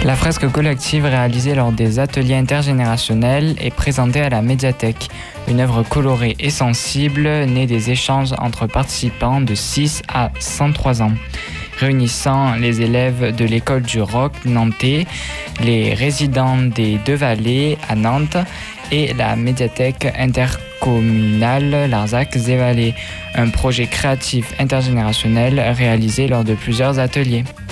La fresque collective réalisée lors des ateliers intergénérationnels est présentée à la médiathèque. Une œuvre colorée et sensible née des échanges entre participants de 6 à 103 ans. Réunissant les élèves de l'école du Roc nantais, les résidents des Deux Vallées à Nantes et la médiathèque intercommunale Larzac-Zévalé, un projet créatif intergénérationnel réalisé lors de plusieurs ateliers.